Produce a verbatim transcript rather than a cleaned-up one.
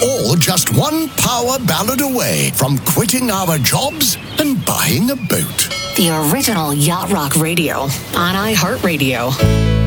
all just one power ballad away from quitting our jobs and buying a boat. The original Yacht Rock Radio on iHeartRadio.